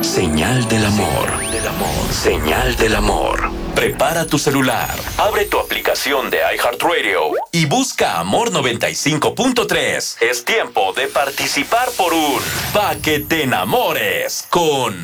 Señal del amor. Señal del amor. Prepara tu celular, abre tu aplicación de iHeartRadio y busca Amor 95.3. Es tiempo de participar por un Pa' que te enamores con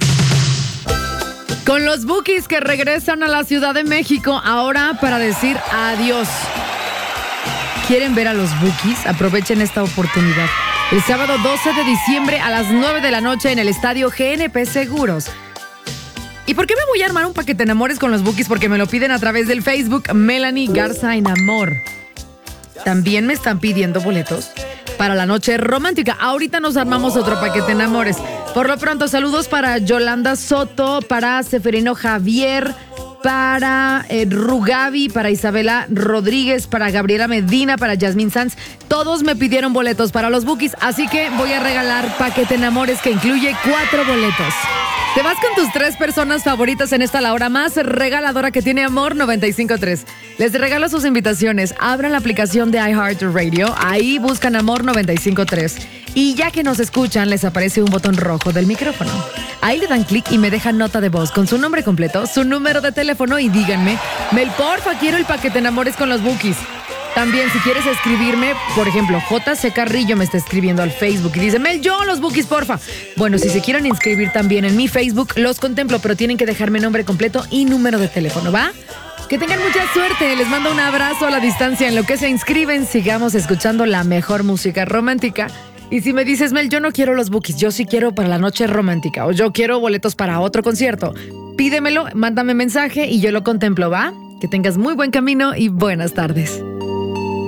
los Bukis que regresan a la Ciudad de México ahora para decir adiós. ¿Quieren ver a los Bukis? Aprovechen esta oportunidad. El sábado 12 de diciembre a las 9 de la noche en el estadio GNP Seguros. ¿Y por qué me voy a armar un Pa' que te enamores con los Bukis? Porque me lo piden a través del Facebook Melanie Garza en Amor. También me están pidiendo boletos para la noche romántica. Ahorita nos armamos otro Pa' que te enamores. Por lo pronto, saludos para Yolanda Soto, para Seferino Javier, para Rugavi, para Isabela Rodríguez, para Gabriela Medina, para Yasmín Sanz. Todos me pidieron boletos para los Bukis, así que voy a regalar Pa' que te enamores, que incluye 4 boletos. Te vas con tus 3 personas favoritas en esta la hora más regaladora que tiene Amor 95.3. Les regalo sus invitaciones. Abran la aplicación de iHeartRadio. Ahí buscan Amor 95.3. Y ya que nos escuchan, les aparece un botón rojo del micrófono. Ahí le dan clic y me dejan nota de voz con su nombre completo, su número de teléfono y díganme: Mel, porfa, quiero el Pa' que te enamores con los Bukis. También, si quieres escribirme, por ejemplo, JC Carrillo me está escribiendo al Facebook y dice: Mel, yo los Bukis, porfa. Bueno, si se quieren inscribir también en mi Facebook, los contemplo, pero tienen que dejarme nombre completo y número de teléfono, ¿va? Que tengan mucha suerte. Les mando un abrazo a la distancia. En lo que se inscriben, sigamos escuchando la mejor música romántica. Y si me dices: Mel, yo no quiero los Bukis, yo sí quiero para la noche romántica, o yo quiero boletos para otro concierto, pídemelo, mándame mensaje y yo lo contemplo, ¿va? Que tengas muy buen camino y buenas tardes.